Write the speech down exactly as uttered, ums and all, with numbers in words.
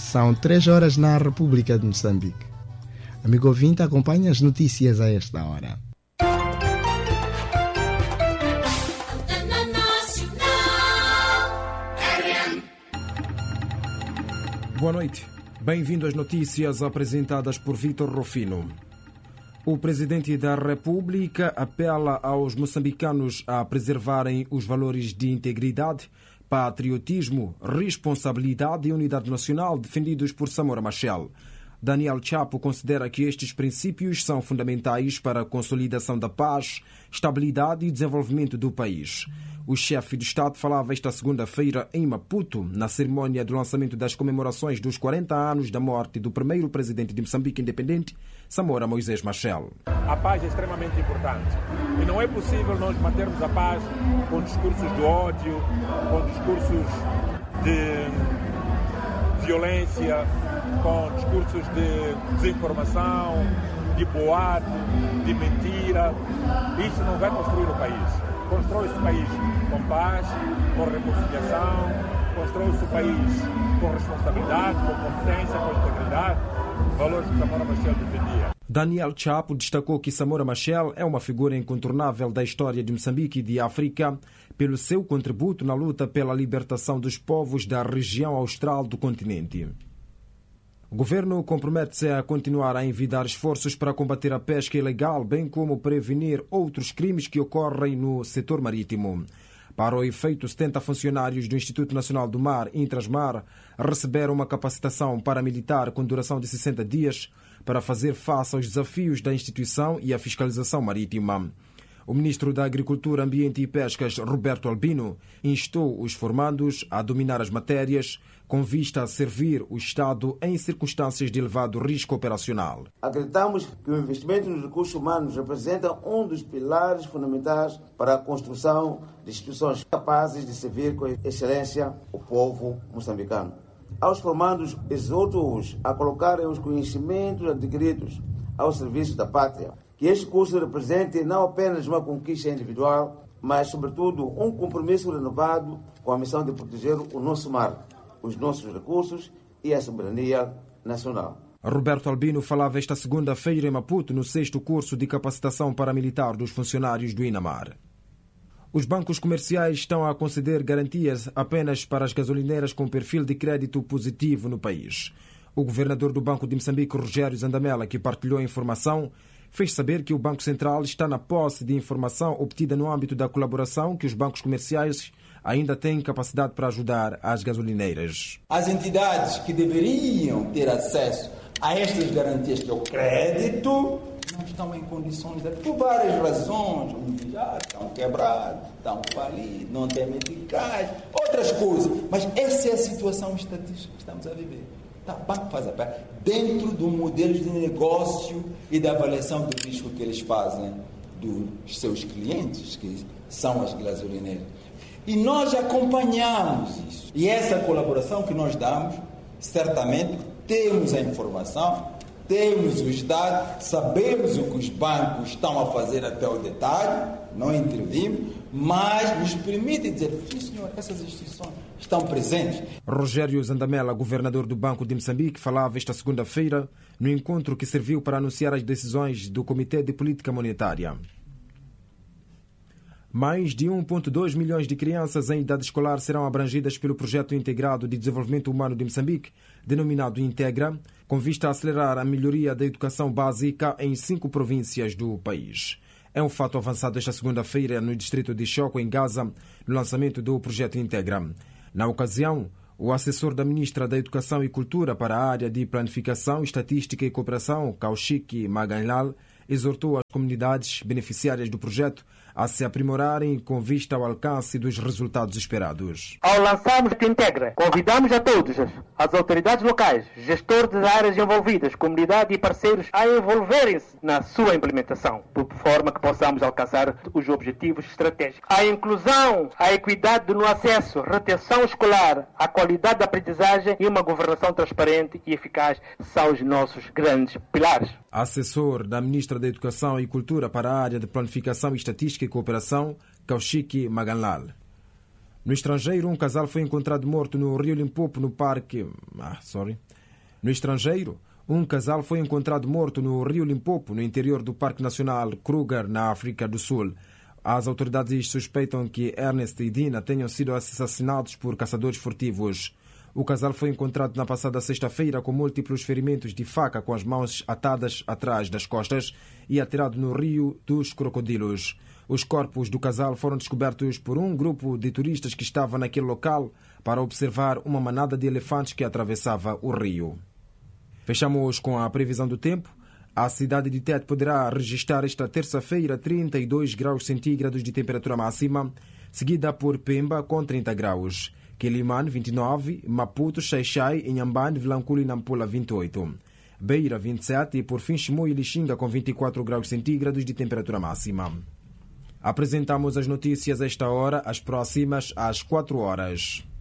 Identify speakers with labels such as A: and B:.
A: São três horas na República de Moçambique. Amigo ouvinte, acompanha as notícias a esta hora.
B: Boa noite. Bem-vindo às notícias apresentadas por Vítor Rufino. O Presidente da República apela aos moçambicanos a preservarem os valores de integridade, patriotismo, responsabilidade e unidade nacional defendidos por Samora Machel. Daniel Chapo considera que estes princípios são fundamentais para a consolidação da paz, estabilidade e desenvolvimento do país. O chefe de Estado falava esta segunda-feira em Maputo, na cerimônia do lançamento das comemorações dos quarenta anos da morte do primeiro presidente de Moçambique independente, Samora Moisés Machel.
C: A paz é extremamente importante e não é possível nós mantermos a paz com discursos de ódio, com discursos de violência, com discursos de desinformação, de boato, de mentira. Isso não vai construir o país. Constrói-se o país com paz, com reconciliação, constrói-se o país com responsabilidade, com competência, com integridade, valores que Samora Machel defendia.
B: Daniel Chapo destacou que Samora Machel é uma figura incontornável da história de Moçambique e de África pelo seu contributo na luta pela libertação dos povos da região austral do continente. O governo compromete-se a continuar a envidar esforços para combater a pesca ilegal, bem como prevenir outros crimes que ocorrem no setor marítimo. Para o efeito, setenta funcionários do Instituto Nacional do Mar, Intrasmar, receberam uma capacitação paramilitar com duração de sessenta dias para fazer face aos desafios da instituição e à fiscalização marítima. O ministro da Agricultura, Ambiente e Pescas, Roberto Albino, instou os formandos a dominar as matérias com vista a servir o Estado em circunstâncias de elevado risco operacional.
D: Acreditamos que o investimento nos recursos humanos representa um dos pilares fundamentais para a construção de instituições capazes de servir com excelência o povo moçambicano. Aos formandos, exorto-os a colocarem os conhecimentos adquiridos ao serviço da pátria. Que este curso represente não apenas uma conquista individual, mas, sobretudo, um compromisso renovado com a missão de proteger o nosso mar, os nossos recursos e a soberania nacional.
B: Roberto Albino falava esta segunda-feira em Maputo no sexto curso de capacitação paramilitar dos funcionários do INAMAR. Os bancos comerciais estão a conceder garantias apenas para as gasolineiras com perfil de crédito positivo no país. O governador do Banco de Moçambique, Rogério Zandamela, que partilhou a informação, fez saber que o Banco Central está na posse de informação obtida no âmbito da colaboração que os bancos comerciais ainda têm capacidade para ajudar as gasolineiras.
E: As entidades que deveriam ter acesso a estas garantias, que é o crédito, não estão em condições de, por várias razões, já estão quebrados, estão falidos, não têm meticais, outras coisas. Mas essa é a situação estatística que estamos a viver. Tá, o banco faz a parte dentro do modelo de negócio e da avaliação do risco que eles fazem dos seus clientes, que são as gasolineiras. E nós acompanhamos isso. E essa colaboração que nós damos, certamente temos a informação, temos os dados, sabemos o que os bancos estão a fazer até o detalhe, não intervimos, mas nos permite dizer, sim senhor, essas instituições estão presentes.
B: Rogério Zandamela, governador do Banco de Moçambique, falava esta segunda-feira no encontro que serviu para anunciar as decisões do Comitê de Política Monetária. Mais de um vírgula dois milhões de crianças em idade escolar serão abrangidas pelo Projeto Integrado de Desenvolvimento Humano de Moçambique, denominado Integra, com vista a acelerar a melhoria da educação básica em cinco províncias do país. É um fato avançado esta segunda-feira no distrito de Choco, em Gaza, no lançamento do Projeto Integra. Na ocasião, o assessor da Ministra da Educação e Cultura para a área de Planificação, Estatística e Cooperação, Kaushik Maganlal, exortou as comunidades beneficiárias do projeto a se aprimorarem com vista ao alcance dos resultados esperados.
F: Ao lançarmos o Integra, convidamos a todos, as autoridades locais, gestores das áreas envolvidas, comunidade e parceiros, a envolverem-se na sua implementação, de forma que possamos alcançar os objetivos estratégicos. A inclusão, a equidade no acesso, retenção escolar, a qualidade da aprendizagem e uma governação transparente e eficaz são os nossos grandes pilares.
B: Assessor da Ministra da Educação e Cultura para a área de Planificação, Estatística e Cooperação, Kaushik Maganlal. No estrangeiro, um casal foi encontrado morto no Rio Limpopo, no parque... Ah, sorry. No estrangeiro, um casal foi encontrado morto no Rio Limpopo, no interior do Parque Nacional Kruger, na África do Sul. As autoridades suspeitam que Ernest e Dina tenham sido assassinados por caçadores furtivos. O casal foi encontrado na passada sexta-feira com múltiplos ferimentos de faca, com as mãos atadas atrás das costas e atirado no Rio dos Crocodilos. Os corpos do casal foram descobertos por um grupo de turistas que estava naquele local para observar uma manada de elefantes que atravessava o rio. Fechamos com a previsão do tempo. A cidade de Tete poderá registrar esta terça-feira trinta e dois graus centígrados de temperatura máxima, seguida por Pemba com trinta graus, Quelimane vinte e nove, Maputo, Xai-Xai, Inhambane, Vilanculo e Nampula vinte e oito, Beira vinte e sete e por fim Chimoio e Lixinga com vinte e quatro graus centígrados de temperatura máxima. Apresentamos as notícias a esta hora, as próximas às quatro horas.